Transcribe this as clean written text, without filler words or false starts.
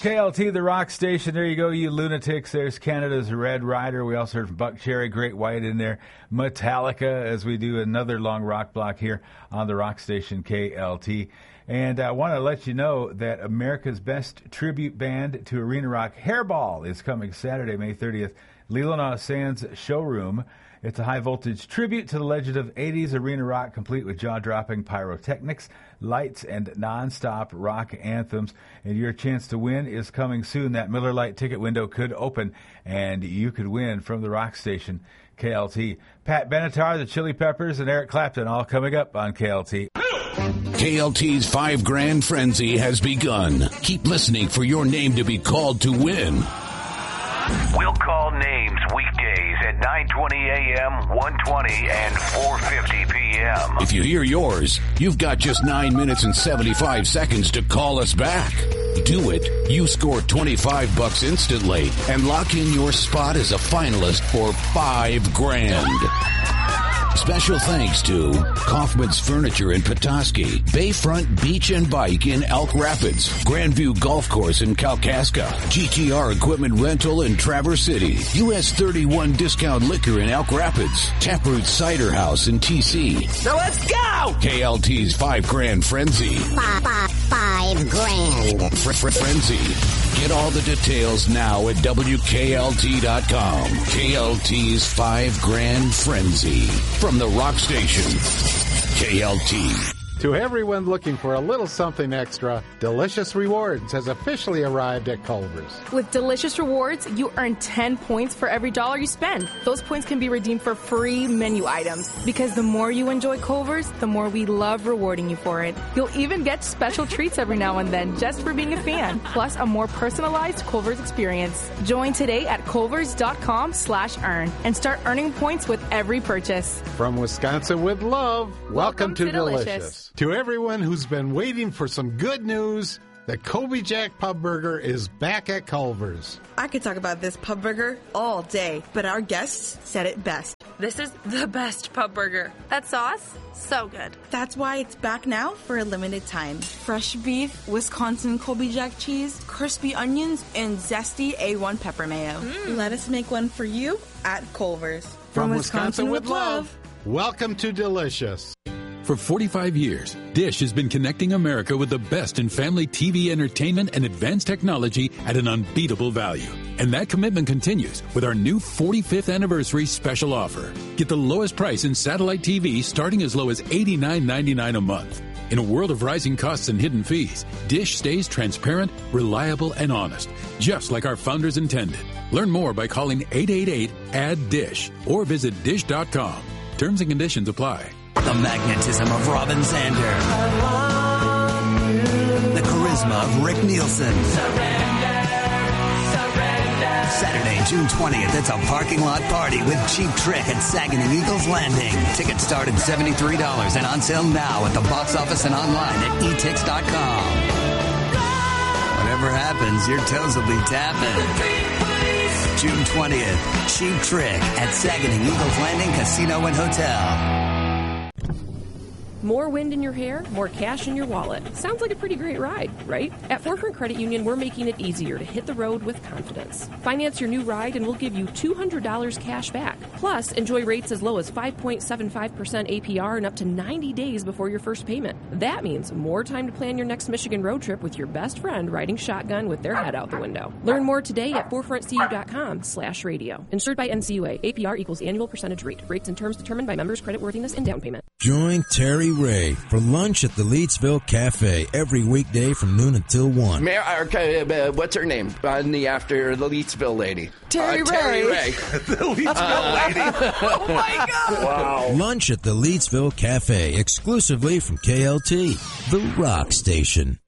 KLT, the rock station. There you go, you lunatics. There's Canada's Red Rider. We also heard from Buck Cherry, Great White in there. Metallica, as we do another long rock block here on the rock station KLT. And I want to let you know that America's best tribute band to arena rock, Hairball, is coming Saturday, May 30th, Leelanau Sands Showroom. It's a high-voltage tribute to the legend of 80s arena rock, complete with jaw-dropping pyrotechnics, lights, and non-stop rock anthems. And your chance to win is coming soon. That Miller Lite ticket window could open, and you could win from the rock station, KLT. Pat Benatar, the Chili Peppers, and Eric Clapton all coming up on KLT. KLT's $5 Grand Frenzy has begun. Keep listening for your name to be called to win. We'll call names weekdays at 9:20 a.m., 1:20, and 4:50 p.m. If you hear yours, you've got just 9 minutes and 75 seconds to call us back. Do it. You score $25 instantly and lock in your spot as a finalist for $5 grand. Special thanks to Kaufman's Furniture in Petoskey, Bayfront Beach and Bike in Elk Rapids, Grandview Golf Course in Kalkaska, GTR Equipment Rental in Traverse City, US 31 Discount Liquor in Elk Rapids, Taproot Cider House in TC. Now let's go! KLT's $5 Grand Frenzy. $5 grand. Frenzy. Get all the details now at WKLT.com. KLT's $5 Grand Frenzy. From the rock station, KLT. To everyone looking for a little something extra, Delicious Rewards has officially arrived at Culver's. With Delicious Rewards, you earn 10 points for every $1 you spend. Those points can be redeemed for free menu items. Because the more you enjoy Culver's, the more we love rewarding you for it. You'll even get special treats every now and then just for being a fan, plus a more personalized Culver's experience. Join today at culvers.com/earn and start earning points with every purchase. From Wisconsin with love, welcome to Delicious. To everyone who's been waiting for some good news, the Kobe Jack Pub Burger is back at Culver's. I could talk about this pub burger all day, but our guests said it best. This is the best pub burger. That sauce, so good. That's why it's back now for a limited time. Fresh beef, Wisconsin Kobe Jack cheese, crispy onions, and zesty A1 pepper mayo. Let us make one for you at Culver's. From Wisconsin with love, welcome to Delicious. For 45 years, Dish has been connecting America with the best in family TV entertainment and advanced technology at an unbeatable value. And that commitment continues with our new 45th anniversary special offer. Get the lowest price in satellite TV starting as low as $89.99 a month. In a world of rising costs and hidden fees, Dish stays transparent, reliable, and honest, just like our founders intended. Learn more by calling 888-ADD-DISH or visit dish.com. Terms and conditions apply. The magnetism of Robin Zander. The charisma of Rick Nielsen. Saturday, June 20th, it's a parking lot party with Cheap Trick at Saginaw Eagles Landing. Tickets start at $73 and on sale now at the box office and online at etix.com. Whatever happens, your toes will be tapping. June 20th, Cheap Trick at Saginaw Eagles Landing Casino and Hotel. More wind in your hair, more cash in your wallet. Sounds like a pretty great ride, right? At Forefront Credit Union, we're making it easier to hit the road with confidence. Finance your new ride and we'll give you $200 cash back. Plus, enjoy rates as low as 5.75% APR and up to 90 days before your first payment. That means more time to plan your next Michigan road trip with your best friend riding shotgun with their head out the window. Learn more today at forefrontcu.com/radio. Insured by NCUA. APR equals annual percentage rate. Rates and terms determined by members' creditworthiness and down payment. Join Terry Ray for lunch at the Leedsville Cafe every weekday from noon until 1. What's her name? After the Leedsville lady. Terry Ray. Terry Ray. The Leedsville lady. Oh my God. Wow. Lunch at the Leedsville Cafe exclusively from KLT, the rock station.